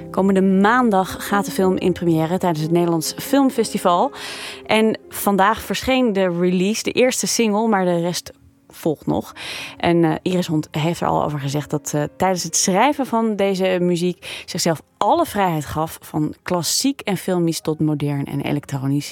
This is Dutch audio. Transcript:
Komende maandag gaat de film in première tijdens het Nederlands Filmfestival. En vandaag verscheen de release, de eerste single, maar de rest volgt nog. En Iris Hond heeft er al over gezegd dat tijdens het schrijven van deze muziek zichzelf alle vrijheid gaf, van klassiek en filmisch tot modern en elektronisch.